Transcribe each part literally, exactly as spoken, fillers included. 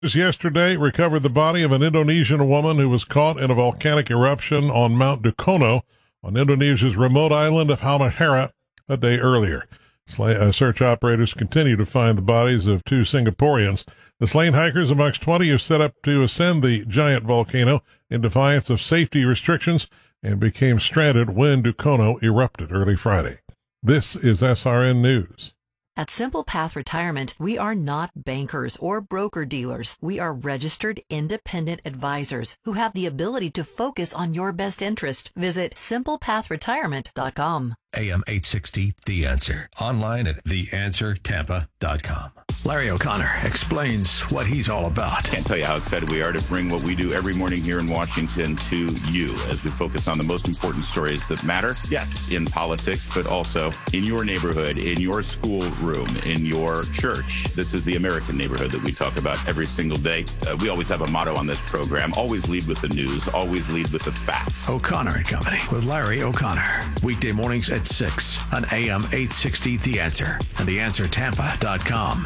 Yesterday recovered the body of an Indonesian woman who was caught in a volcanic eruption on Mount Dukono on Indonesia's remote island of Halmahera a day earlier. Uh, search operators continue to find the bodies of two Singaporeans. The slain hikers, amongst twenty, have set up to ascend the giant volcano in defiance of safety restrictions and became stranded when Dukono erupted early Friday. This is S R N News. At Simple Path Retirement, we are not bankers or broker-dealers. We are registered independent advisors who have the ability to focus on your best interest. Visit simple path retirement dot com. A M eight sixty, The Answer. Online at the answer tampa dot com. Larry O'Connor explains what he's all about. Can't tell you how excited we are to bring what we do every morning here in Washington to you as we focus on the most important stories that matter. Yes, in politics, but also in your neighborhood, in your school room, in your church. This is the American neighborhood that we talk about every single day. Uh, we always have a motto on this program: always lead with the news, always lead with the facts. O'Connor and Company with Larry O'Connor. Weekday mornings at six on A M eight sixty The Answer and the answer tampa dot com.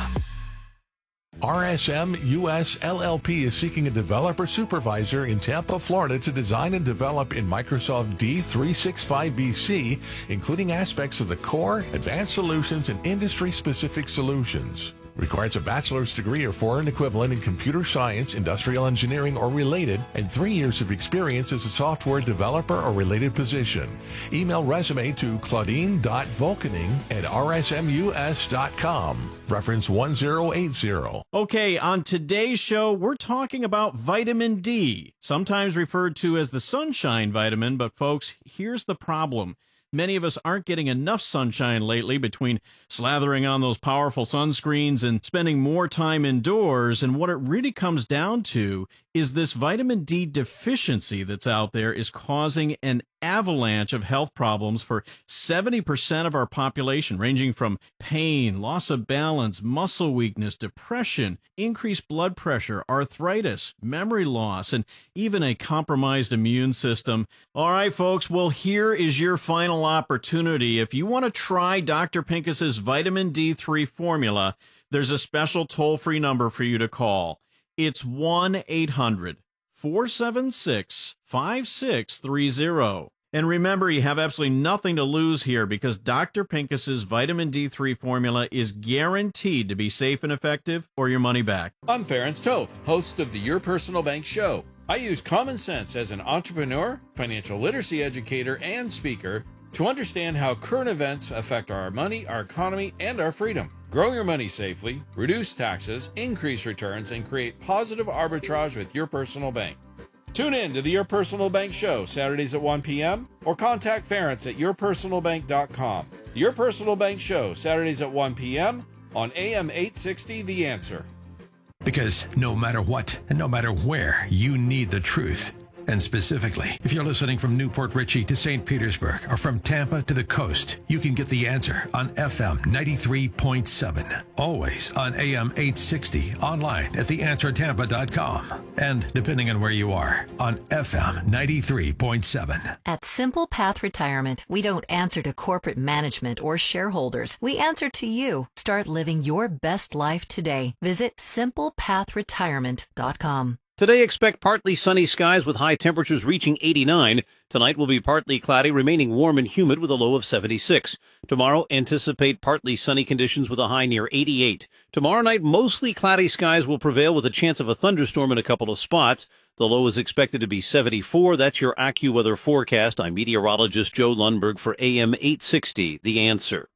R S M U S L L P is seeking a developer supervisor in Tampa, Florida to design and develop in Microsoft D three sixty-five B C, including aspects of the core, advanced solutions, and industry-specific solutions. Requires a bachelor's degree or foreign equivalent in computer science, industrial engineering, or related, and three years of experience as a software developer or related position. Email resume to claudine dot volkening at r s m u s dot com. Reference one zero eight zero. Okay, on today's show, we're talking about vitamin D, sometimes referred to as the sunshine vitamin, but folks, here's the problem. Many of us aren't getting enough sunshine lately between slathering on those powerful sunscreens and spending more time indoors. And what it really comes down to is this vitamin D deficiency that's out there is causing an avalanche of health problems for seventy percent of our population, ranging from pain, loss of balance, muscle weakness, depression, increased blood pressure, arthritis, memory loss, and even a compromised immune system. All right, folks, well, here is your final opportunity. If you want to try Doctor Pincus's vitamin D three formula, there's a special toll-free number for you to call. It's one eight hundred four seven six five six three zero. And remember, you have absolutely nothing to lose here because Doctor Pincus's vitamin D three formula is guaranteed to be safe and effective or your money back. I'm Ferenc Toth, host of the Your Personal Bank Show. I use common sense as an entrepreneur, financial literacy educator, and speaker to understand how current events affect our money, our economy, and our freedom. Grow your money safely, reduce taxes, increase returns, and create positive arbitrage with your personal bank. Tune in to the Your Personal Bank Show, Saturdays at one p.m., or contact Ferenc at your personal bank dot com. The Your Personal Bank Show, Saturdays at one p.m. on A M eight sixty, The Answer. Because no matter what and no matter where, you need the truth. And specifically, if you're listening from Newport Richey to Saint Petersburg or from Tampa to the coast, you can get The Answer on F M ninety-three point seven. Always on A M eight sixty, online at the answer tampa dot com. And depending on where you are, on F M ninety-three point seven. At Simple Path Retirement, we don't answer to corporate management or shareholders. We answer to you. Start living your best life today. Visit simple path retirement dot com. Today, expect partly sunny skies with high temperatures reaching eighty-nine. Tonight will be partly cloudy, remaining warm and humid with a low of seventy-six. Tomorrow, anticipate partly sunny conditions with a high near eighty-eight. Tomorrow night, mostly cloudy skies will prevail with a chance of a thunderstorm in a couple of spots. The low is expected to be seventy-four. That's your AccuWeather forecast. I'm meteorologist Joe Lundberg for A M eight sixty, The Answer.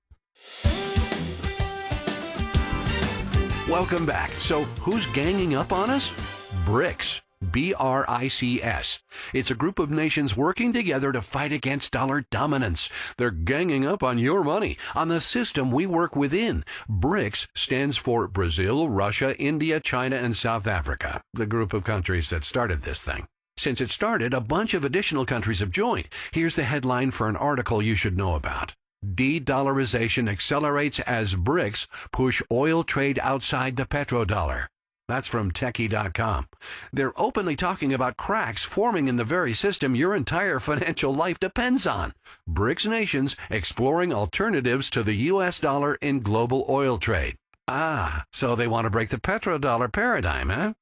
Welcome back. So, who's ganging up on us? BRICS, B R I C S. It's a group of nations working together to fight against dollar dominance. They're ganging up on your money, on the system we work within. BRICS stands for Brazil, Russia, India, China, and South Africa, the group of countries that started this thing. Since it started, a bunch of additional countries have joined. Here's the headline for an article you should know about. De-dollarization accelerates as BRICS push oil trade outside the petrodollar. That's from techie dot com. They're openly talking about cracks forming in the very system your entire financial life depends on. BRICS nations exploring alternatives to the U S dollar in global oil trade. Ah, so they want to break the petrodollar paradigm, eh?